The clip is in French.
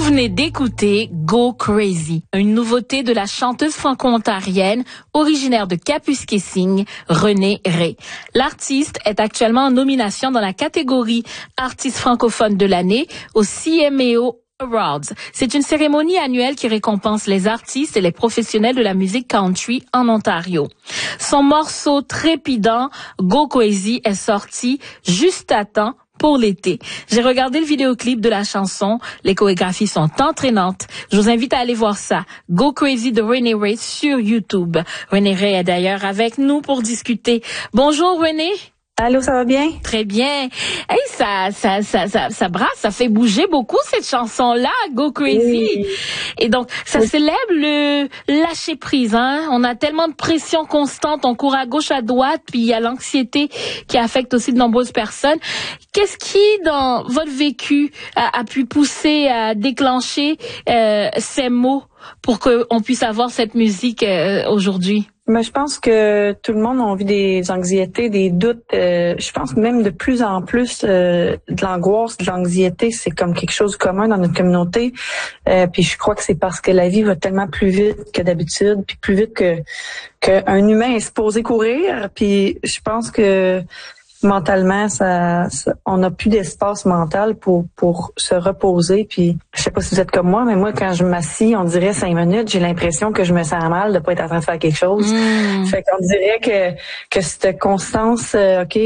venez d'écouter Go Crazy, une nouveauté de la chanteuse franco-ontarienne originaire de Kapuskasing, Renée Rae. L'artiste est actuellement en nomination dans la catégorie Artiste francophone de l'année au CMAO Awards. C'est une cérémonie annuelle qui récompense les artistes et les professionnels de la musique country en Ontario. Son morceau trépidant, Go Crazy, est sorti juste à temps pour l'été. J'ai regardé le vidéoclip de la chanson. Les chorégraphies sont entraînantes. Je vous invite à aller voir ça. Go Crazy de Renée Rae sur YouTube. Renée Rae est d'ailleurs avec nous pour discuter. Bonjour Renée. Allô, ça va bien? Très bien. Hey, ça brasse, ça fait bouger beaucoup cette chanson-là, Go Crazy. Oui. Et donc, ça célèbre le lâcher prise, hein. On a tellement de pression constante, on court à gauche, à droite, puis il y a l'anxiété qui affecte aussi de nombreuses personnes. Qu'est-ce qui, dans votre vécu, a pu pousser à déclencher ces mots pour qu'on puisse avoir cette musique aujourd'hui? Mais je pense que tout le monde a envie des anxiétés, des doutes. Je pense même de plus en plus de l'angoisse, de l'anxiété, c'est comme quelque chose de commun dans notre communauté. Puis je crois que c'est parce que la vie va tellement plus vite que d'habitude, puis plus vite qu'un humain est supposé courir. Puis je pense que mentalement, on n'a plus d'espace mental pour se reposer. Puis, je sais pas si vous êtes comme moi, mais moi, quand je m'assis, on dirait 5 minutes, j'ai l'impression que je me sens mal de pas être en train de faire quelque chose. Fait qu'on dirait que cette constance, OK,